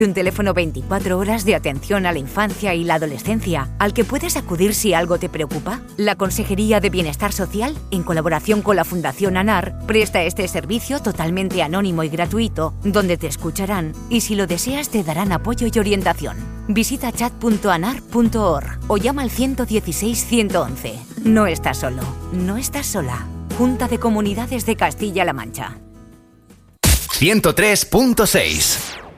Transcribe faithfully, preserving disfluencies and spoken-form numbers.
Un teléfono veinticuatro horas de atención a la infancia y la adolescencia, al que puedes acudir si algo te preocupa. La Consejería de Bienestar Social, en colaboración con la Fundación ANAR, presta este servicio totalmente anónimo y gratuito, donde te escucharán y, si lo deseas, te darán apoyo y orientación. Visita chat punto anar punto org o llama al ciento dieciséis ciento once. No estás solo, no estás sola. Junta de Comunidades de Castilla-La Mancha. ciento tres punto seis